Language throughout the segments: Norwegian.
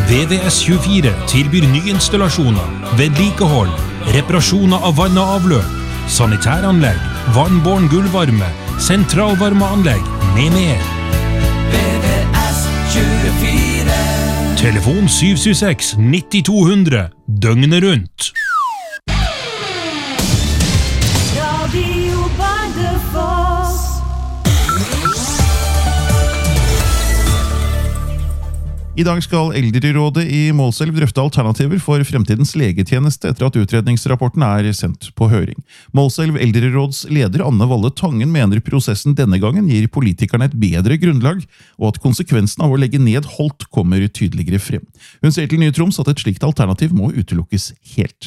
VVS24 tilbyr nyinstallasjoner, vedlikehold, reparasjoner av vann og avløp, sanitæranlegg, vannbåren gulvvarme, sentralvarmeanlegg med mer. VVS24. Telefon 776 9200, døgnet rundt. I dag skal Eldrerådet i Målselv drøfte alternativer for fremtidens legetjeneste etter at utredningsrapporten sendt på høring. Målselv Eldreråds leder Anne Valle Tangen mener prosessen denne gangen gir politikerne et bedre grunnlag, og at konsekvensen av å legge ned Holt kommer tydeligere frem. Hun sier til Nye Troms at et slikt alternativ må utelukkes helt.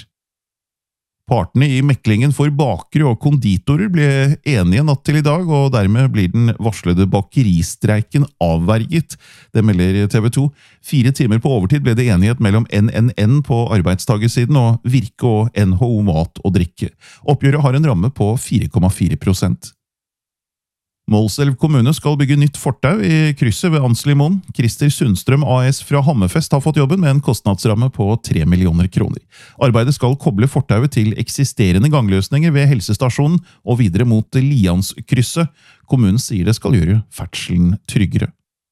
Partene i meklingen for bakere og konditorer ble enige natt til i dag, og dermed blir den varslede bakeristreiken avverget. Det melder TV 2. 4 timer på overtid ble det enighet mellom NNN på arbeidstagersiden og Virke og NHO Mat og Drikke. Oppgjøret har en ramme på 4,4%. Målselv kommune skal bygge nytt fortau i krysset ved Anslimoen. Christer Sundstrøm AS fra Hammerfest har fått jobben med en kostnadsramme på 3 millioner kroner. Arbeidet skal koble fortauet til eksisterende gangløsninger ved helsestasjonen og videre mot Lianskrysset. Kommunen sier det skal gjøre ferdselen tryggere.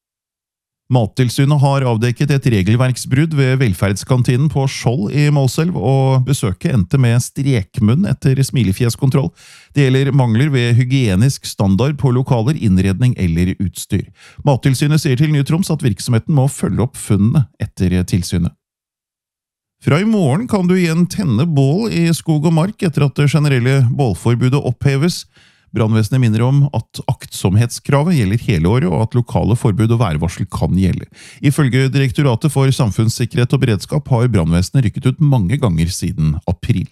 Mattilsynet har avdekket et regelverksbrudd ved velferdskantinen på Skjold i Målselv, og besøket endte med strekmunn etter smilefjeskontroll. Det gjelder mangler ved hygienisk standard på lokaler, innredning eller utstyr. Mattilsynet sier til Nye Troms at virksomheten må følge opp funnene etter tilsynet. Fra i morgen kan du igjen tenne bål i skog og mark etter at det generelle bålforbudet oppheves. Brannvesenet minner om at aktsomhetskravet gjelder hele året, og at lokale forbud og værvarsel kan gjelde. Ifølge Direktoratet for samfunnssikkerhet og beredskap har brannvesenet rykket ut mange ganger siden april.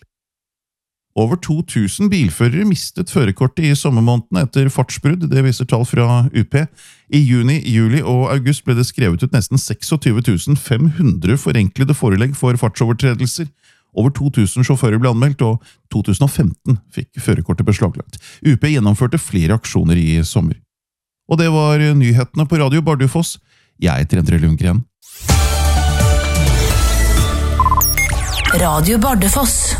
Over 2000 bilførere mistet førerkortet i sommermånedene etter fartsbrudd, det viser tall fra UP. I juni, juli og august ble det skrevet ut nesten 26 500 forenklede forelegg for fartsovertredelser. Over 2000 sjåfører ble anmeldt, og 2015 fikk førerkortet beslaglagt. UP gjennomførte flere aksjoner i sommer. Og det var nyhetene på Radio Bardufoss. Jeg heter Endre Lundgren. Radio Bardufoss.